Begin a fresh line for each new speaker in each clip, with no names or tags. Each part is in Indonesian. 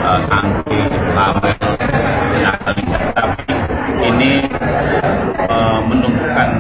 sanksi, bawel, netralitas, tapi ini menumbuhkan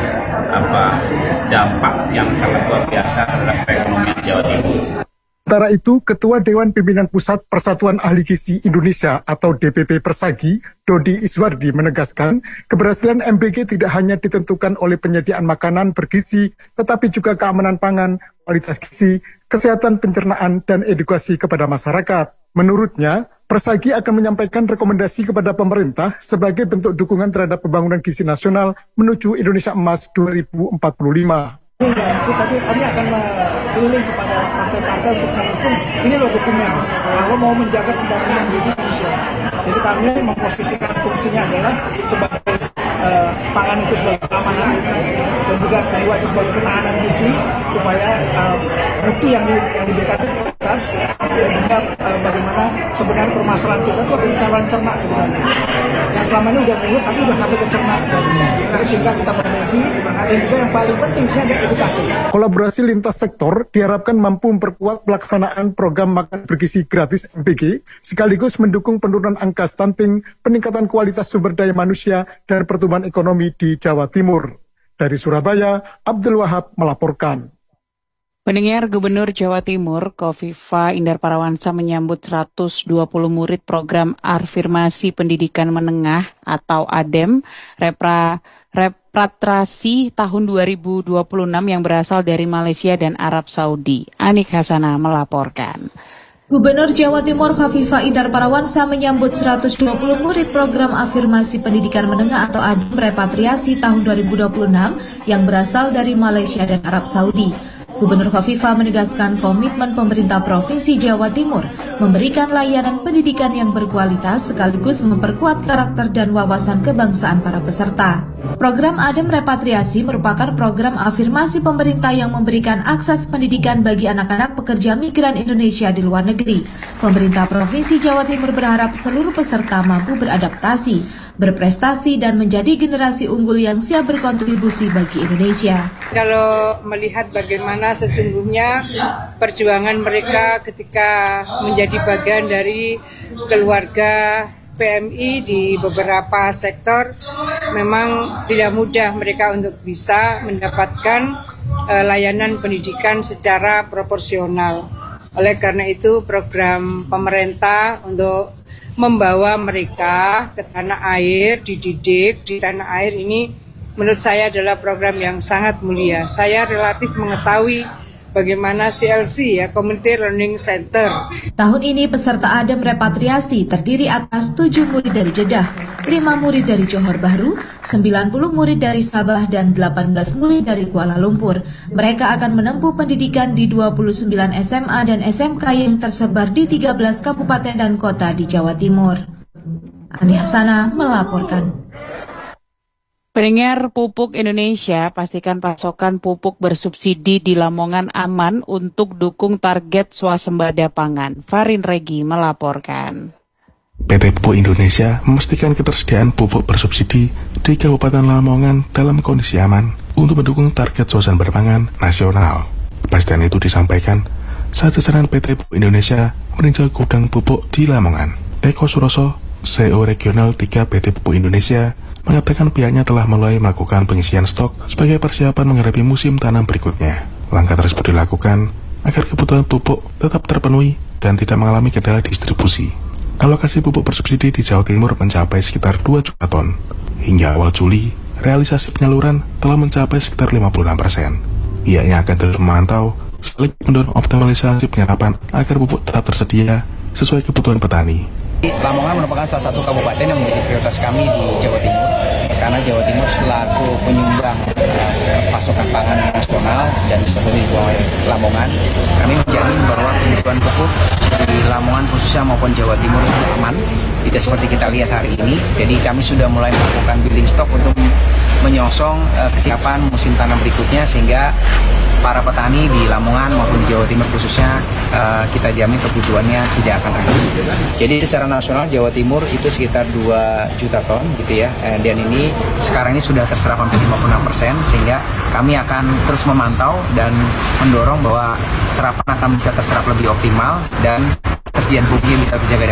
dampak yang sangat luar biasa terhadap perekonomian Jawa Timur.
Sementara itu, Ketua Dewan Pimpinan Pusat Persatuan Ahli Gizi Indonesia atau DPP Persagi, Dodi Iswardi menegaskan, keberhasilan MBG tidak hanya ditentukan oleh penyediaan makanan bergizi, tetapi juga keamanan pangan, kualitas gizi, kesehatan pencernaan, dan edukasi kepada masyarakat. Menurutnya, Persagi akan menyampaikan rekomendasi kepada pemerintah sebagai bentuk dukungan terhadap pembangunan gizi nasional menuju Indonesia Emas 2045.
Tapi kami akan keliling kepada partai-partai untuk mengusung ini loh dokumen kalau mau menjaga pembangunan gizi Indonesia. Jadi kami memposisikan fungsinya adalah sebagai pangan itu sebagai keamanan dan juga kedua itu sebagai ketahanan gizi supaya mutu yang diberikan itu kualitas dan juga bagaimana sebenarnya permasalahan kita itu permasalahan cernak sebenarnya yang selama ini udah mulut tapi udah sampai ke cernak sehingga kita perbaiki dan juga yang paling penting ada edukasi.
Kolaborasi lintas sektor diharapkan mampu memperkuat pelaksanaan program makan bergizi gratis MBG sekaligus mendukung penurunan angka stunting, peningkatan kualitas sumber daya manusia dan pertumbuhan ekonomi di Jawa Timur. Dari Surabaya, Abdul Wahab melaporkan.
Pendengar, Gubernur Jawa Timur Kofifa Indar Parawansa menyambut 120 murid program Afirmasi Pendidikan Menengah atau ADEM Repatriasi tahun 2026 yang berasal dari Malaysia dan Arab Saudi. Anik Hasanah melaporkan.
Gubernur Jawa Timur Kofifa Indar Parawansa menyambut 120 murid program Afirmasi Pendidikan Menengah atau ADEM Repatriasi tahun 2026 yang berasal dari Malaysia dan Arab Saudi. Gubernur Kofifa menegaskan komitmen pemerintah Provinsi Jawa Timur memberikan layanan pendidikan yang berkualitas sekaligus memperkuat karakter dan wawasan kebangsaan para peserta. Program ADEM Repatriasi merupakan program afirmasi pemerintah yang memberikan akses pendidikan bagi anak-anak pekerja migran Indonesia di luar negeri. Pemerintah Provinsi Jawa Timur berharap seluruh peserta mampu beradaptasi, berprestasi, dan menjadi generasi unggul yang siap berkontribusi bagi Indonesia.
Kalau melihat bagaimana sesungguhnya perjuangan mereka ketika menjadi bagian dari keluarga PMI di beberapa sektor, memang tidak mudah mereka untuk bisa mendapatkan layanan pendidikan secara proporsional. Oleh karena itu program pemerintah untuk membawa mereka ke tanah air, dididik di tanah air ini menurut saya adalah program yang sangat mulia. Saya relatif mengetahui bagaimana CLC ya, Community Learning Center.
Tahun ini peserta ADEM Repatriasi terdiri atas 7 murid dari Jeddah, 5 murid dari Johor Bahru, 90 murid dari Sabah, dan 18 murid dari Kuala Lumpur. Mereka akan menempuh pendidikan di 29 SMA dan SMK yang tersebar di 13 kabupaten dan kota di Jawa Timur. Ani Hasanah melaporkan.
Pendengar, Pupuk Indonesia pastikan pasokan pupuk bersubsidi di Lamongan aman untuk dukung target swasembada pangan. Farin Regi melaporkan.
PT Pupuk Indonesia memastikan ketersediaan pupuk bersubsidi di Kabupaten Lamongan dalam kondisi aman untuk mendukung target swasembada pangan nasional. Kepastian itu disampaikan saat jajaran PT Pupuk Indonesia meninjau gudang pupuk di Lamongan. Eko Suroso, CEO Regional 3 PT Pupuk Indonesia, mengatakan pihaknya telah mulai melakukan pengisian stok sebagai persiapan menghadapi musim tanam berikutnya. Langkah tersebut dilakukan agar kebutuhan pupuk tetap terpenuhi dan tidak mengalami kendala distribusi. Alokasi pupuk bersubsidi di Jawa Timur mencapai sekitar 2 juta ton. Hingga awal Juli, realisasi penyaluran telah mencapai sekitar 56%. Pihaknya akan terus memantau sekaligus mendorong optimalisasi penyerapan agar pupuk tetap tersedia sesuai kebutuhan petani.
Lamongan merupakan salah satu kabupaten yang menjadi prioritas kami di Jawa Timur karena Jawa Timur selaku penyumbang pasokan pangan nasional dan seperti di Lamongan, kami menjamin bahwa kebutuhan pupuk di Lamongan khususnya maupun Jawa Timur aman, tidak seperti kita lihat hari ini. Jadi kami sudah mulai melakukan building stock untuk menyongsong kesiapan musim tanam berikutnya sehingga para petani di Lamongan maupun Jawa Timur khususnya kita jamin kebutuhannya tidak akan habis. Jadi secara nasional Jawa Timur itu sekitar 2 juta ton gitu ya. Dan ini sekarang ini sudah terserap hampir 56% sehingga kami akan terus memantau dan mendorong bahwa serapan akan bisa terserap lebih optimal dan ketersediaan pupuknya bisa terjaga.